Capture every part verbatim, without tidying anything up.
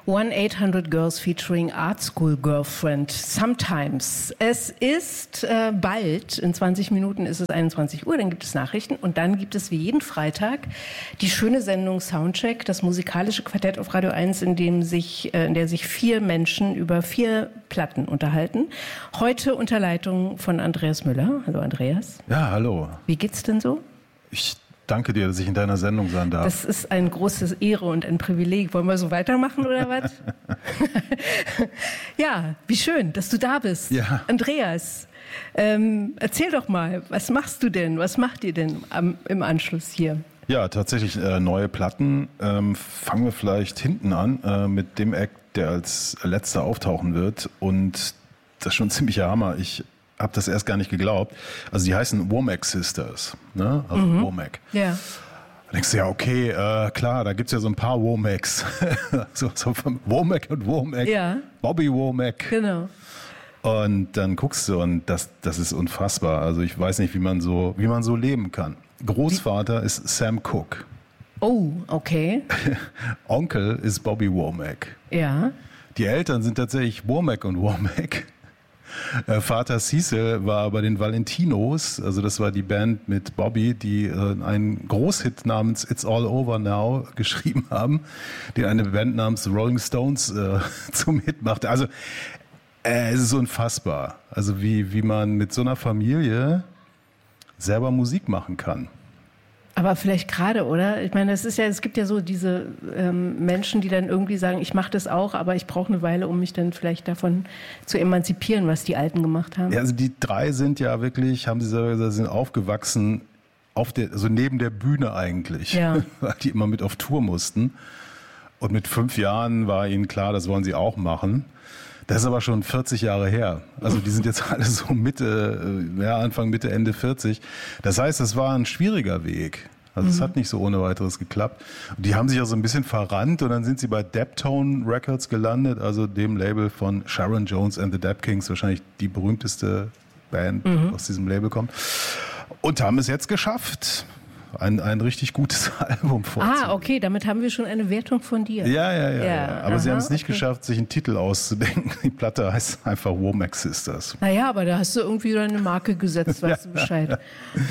one eight hundred Girls featuring Art School Girlfriend. Sometimes. Es ist äh, bald, in zwanzig Minuten ist es einundzwanzig Uhr, dann gibt es Nachrichten und dann gibt es wie jeden Freitag die schöne Sendung Soundcheck, das musikalische Quartett auf Radio eins, in dem sich, äh, in der sich vier Menschen über vier Platten unterhalten. Heute unter Leitung von Andreas Müller. Hallo Andreas. Ja, hallo. Wie geht's denn so? Ich danke dir, dass ich in deiner Sendung sein darf. Das ist eine große Ehre und ein Privileg. Wollen wir so weitermachen oder was? Ja, wie schön, dass du da bist. Ja. Andreas, ähm, erzähl doch mal, was machst du denn? Was macht ihr denn am, im Anschluss hier? Ja, tatsächlich äh, neue Platten. Ähm, fangen wir vielleicht hinten an äh, mit dem Act, der als letzter auftauchen wird. Und das ist schon ein ziemlicher Hammer. Ich habe das erst gar nicht geglaubt. Also die heißen Womack Sisters, ne? Also mhm. Womack. Ja. Da denkst du ja, okay, äh, klar, da gibt's ja so ein paar Womacks. so, so von Womack und Womack. Ja. Bobby Womack. Genau. Und dann guckst du und das, das ist unfassbar. Also ich weiß nicht, wie man so, wie man so leben kann. Großvater wie? ist Sam Cooke. Oh, okay. Onkel ist Bobby Womack. Ja. Die Eltern sind tatsächlich Womack und Womack. Vater Cecil war bei den Valentinos, also das war die Band mit Bobby, die äh, einen Großhit namens It's All Over Now geschrieben haben, den eine Band namens The Rolling Stones äh, zum Hit machte. Also äh, es ist unfassbar, also wie, wie man mit so einer Familie selber Musik machen kann. Aber vielleicht gerade, oder? Ich meine, es ist ja, es gibt ja so diese ähm, Menschen, die dann irgendwie sagen, ich mache das auch, aber ich brauche eine Weile, um mich dann vielleicht davon zu emanzipieren, was die Alten gemacht haben. Ja, also die drei sind ja wirklich, haben sie selber gesagt, sind aufgewachsen auf der, also neben der Bühne eigentlich, ja. weil die immer mit auf Tour mussten. Und mit fünf Jahren war ihnen klar, das wollen sie auch machen. Das ist aber schon vierzig Jahre her. Also die sind jetzt alle so Mitte, ja, Anfang, Mitte, Ende vierzig. Das heißt, das war ein schwieriger Weg. Also es mhm. hat nicht so ohne weiteres geklappt. Und die haben sich ja so ein bisschen verrannt und dann sind sie bei Daptone Records gelandet, also dem Label von Sharon Jones and the Dap Kings, wahrscheinlich die berühmteste Band, mhm. aus diesem Label kommt. Und haben es jetzt geschafft, ein, ein richtig gutes Album vorzunehmen. Ah, okay, damit haben wir schon eine Wertung von dir. Ja, ja, ja. ja. ja. Aber aha, sie haben es nicht okay. geschafft, sich einen Titel auszudenken. Die Platte heißt einfach Womack Sisters. Naja, aber da hast du irgendwie deine Marke gesetzt, weißt du Bescheid.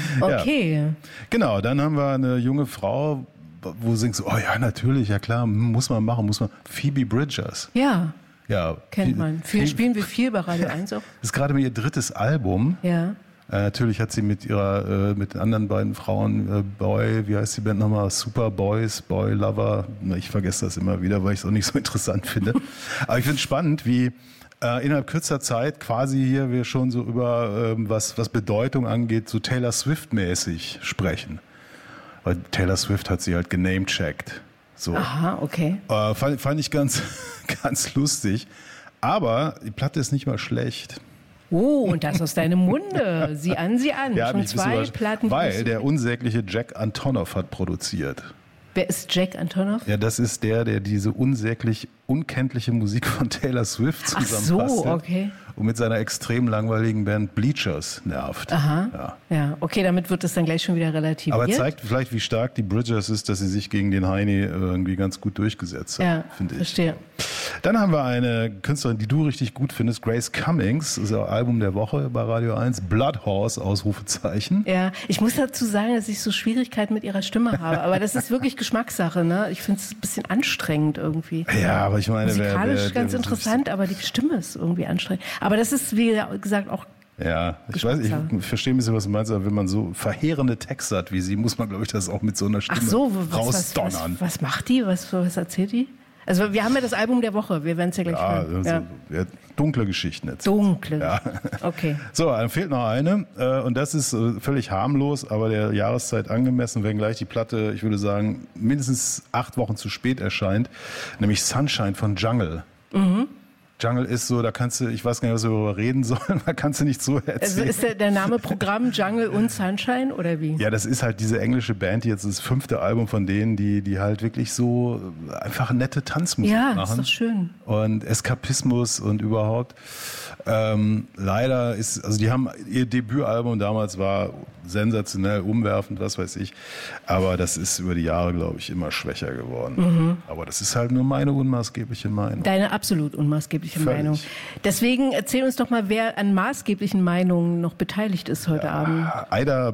Okay. Ja. Genau, dann haben wir eine junge Frau, wo du denkst, oh ja, natürlich, ja klar, muss man machen, muss man. Phoebe Bridgers. Ja. Ja. Kennt man. Viel, spielen wir viel bei Radio eins auch. Das ist gerade ihr drittes Album. Ja. Äh, natürlich hat sie mit ihrer, äh, mit den anderen beiden Frauen, äh, Boy, wie heißt die Band nochmal? Super Boys, Boy Lover. Ich vergesse das immer wieder, weil ich es auch nicht so interessant finde. Aber ich finde es spannend, wie äh, innerhalb kürzer Zeit quasi hier wir schon so über, ähm, was, was Bedeutung angeht, so Taylor Swift-mäßig sprechen. Weil Taylor Swift hat sie halt genamecheckt. So. Aha, okay. Äh, fand, fand ich ganz, ganz lustig. Aber die Platte ist nicht mal schlecht. Oh, und das aus deinem Munde. Sieh an, sieh an. Ja, schon zwei Platten. Weil der unsägliche Jack Antonoff hat produziert. Wer ist Jack Antonoff? Ja, das ist der, der diese unsäglich unkenntliche Musik von Taylor Swift zusammenbastelt. Ach so, okay. Und mit seiner extrem langweiligen Band Bleachers nervt. Aha. Ja. Ja, okay, damit wird es dann gleich schon wieder relativiert. Aber zeigt vielleicht, wie stark die Bridgers ist, dass sie sich gegen den Heini irgendwie ganz gut durchgesetzt hat, ja, finde ich. Verstehe. Dann haben wir eine Künstlerin, die du richtig gut findest, Grace Cummings. Das ist ja Album der Woche bei Radio eins. Blood Horse, Ausrufezeichen. Ja, ich muss dazu sagen, dass ich so Schwierigkeiten mit ihrer Stimme habe. Aber das ist wirklich Geschmackssache, ne? Ich finde es ein bisschen anstrengend irgendwie. Ja, aber ich meine... Musikalisch wer, wer, ganz wer, interessant, aber die Stimme ist irgendwie anstrengend. Aber das ist, wie gesagt, auch... Ja, ich weiß, ich verstehe ein bisschen, was du meinst, aber wenn man so verheerende Texte hat wie sie, muss man, glaube ich, das auch mit so einer Stimme Ach so, was, rausdonnern. Was, was, was macht die? Was, was erzählt die? Also wir haben ja das Album der Woche, wir werden es ja gleich ja, hören. Also, ja. Ja, dunkle Geschichten jetzt. Dunkle, ja. Okay. So, dann fehlt noch eine äh, und das ist äh, völlig harmlos, aber der Jahreszeit angemessen, wenngleich die Platte, ich würde sagen, mindestens acht Wochen zu spät erscheint, nämlich Sunshine von Jungle. Mhm. Jungle ist so, da kannst du, ich weiß gar nicht, was wir darüber reden sollen, da kannst du nicht so erzählen. Also ist der, der Name Programm Jungle und Sunshine oder wie? Ja, das ist halt diese englische Band, die jetzt das fünfte Album von denen, die, die halt wirklich so einfach nette Tanzmusik ja, machen. Ja, ist doch schön. Und Eskapismus und überhaupt. Ähm, leider ist, also die haben, ihr Debütalbum damals war sensationell, umwerfend, was weiß ich. Aber das ist über die Jahre, glaube ich, immer schwächer geworden. Mhm. Aber das ist halt nur meine unmaßgebliche Meinung. Deine absolut unmaßgebliche Völlig. Meinung. Deswegen erzähl uns doch mal, wer an maßgeblichen Meinungen noch beteiligt ist heute ja, Abend. Aida